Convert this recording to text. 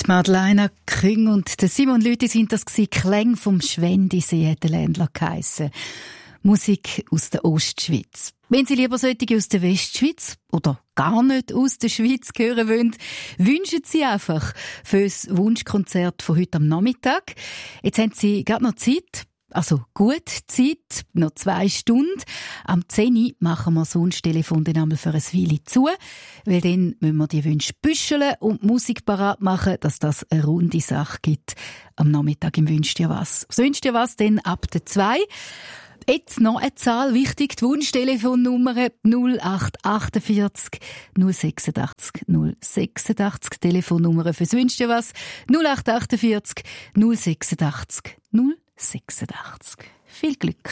Die Madeleine Küng und der Simon Lüthi sind das gewesen. Klänge vom Schwendisee hat der Ländler geheissen. Musik aus der Ostschweiz. Wenn Sie lieber solche aus der Westschweiz oder gar nicht aus der Schweiz hören wollen, wünschen Sie einfach für das Wunschkonzert von heute am Nachmittag. Jetzt haben Sie gerade noch Zeit. Also gut Zeit, noch 2 Stunden. Am 10 Uhr machen wir das Wunschtelefon dann einmal für eine Weile zu, weil dann müssen wir die Wünsche büscheln und Musik parat machen, dass das eine runde Sache gibt. Am Nachmittag im «Wünsch dir was». Das «Wünsch dir was» dann ab der 2. Jetzt noch eine Zahl, wichtig, die Wunschtelefonnummer 0848 086 086, Telefonnummer fürs «Wünsch dir was», 0848 086 086. Viel Glück!